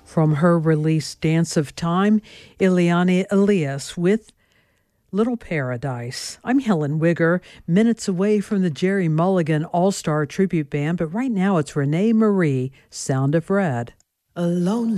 From her release Dance of Time, Ileana Elias with Little Paradise. I'm Helen Wigger, minutes away from the Jerry Mulligan All-Star Tribute Band, but right now it's Renee Marie, Sound of Red. A lonely